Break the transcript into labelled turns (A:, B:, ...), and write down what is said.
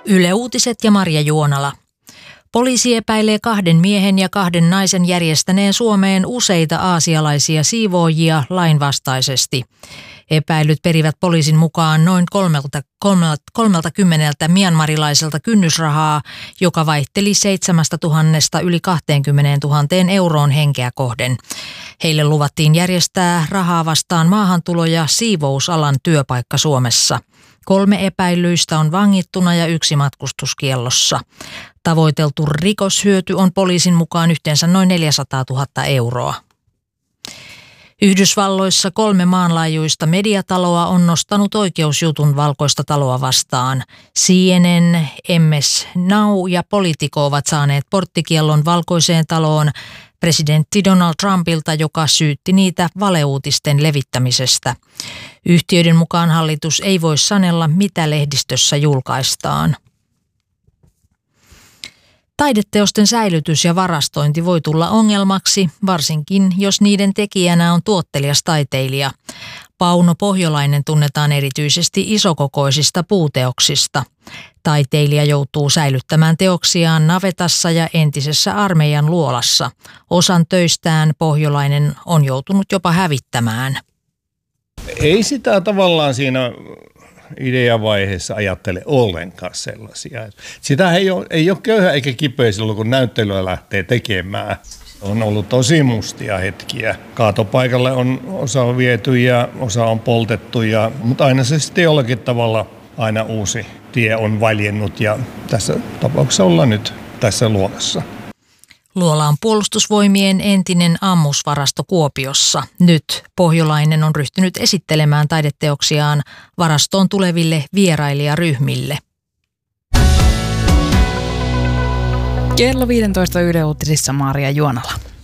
A: Yle Uutiset ja Marja Juonala. Poliisi epäilee 2 miehen ja 2 naisen järjestäneen Suomeen useita aasialaisia siivoojia lainvastaisesti. Epäilyt perivät poliisin mukaan noin 30 myanmarilaiselta kynnysrahaa, joka vaihteli 7 000 yli 20 000 euroon henkeä kohden. Heille luvattiin järjestää rahaa vastaan maahantulo- ja siivousalan työpaikka Suomessa. 3 epäilyistä on vangittuna ja 1 matkustuskiellossa. Tavoiteltu rikoshyöty on poliisin mukaan yhteensä noin 400 000 euroa. Yhdysvalloissa 3 maanlaajuista mediataloa on nostanut oikeusjutun Valkoista taloa vastaan. CNN, MS Now ja Politico ovat saaneet porttikiellon Valkoiseen taloon presidentti Donald Trumpilta, joka syytti niitä valeuutisten levittämisestä. Yhtiöiden mukaan hallitus ei voi sanella, mitä lehdistössä julkaistaan. Taideteosten säilytys ja varastointi voi tulla ongelmaksi, varsinkin jos niiden tekijänä on tuottelias taiteilija. Pauno Pohjolainen tunnetaan erityisesti isokokoisista puuteoksista. Taiteilija joutuu säilyttämään teoksiaan navetassa ja entisessä armeijan luolassa. Osan töistään Pohjolainen on joutunut jopa hävittämään.
B: Ei sitä tavallaan siinä ideavaiheessa ajattele ollenkaan sellaisia. Sitä ei ole köyhä eikä kipeä silloin, kun näyttelyä lähtee tekemään. On ollut tosi mustia hetkiä. Kaatopaikalle on osa viety ja osa on poltettu, mutta aina se sitten jollakin tavalla aina uusi tie on valjennut ja tässä tapauksessa ollaan nyt tässä luolassa.
A: Luola on Puolustusvoimien entinen ammusvarasto Kuopiossa. Nyt Pohjolainen on ryhtynyt esittelemään taideteoksiaan varastoon tuleville vierailijaryhmille.
C: Kello 15 Yle Uutisissa Marja Juonala.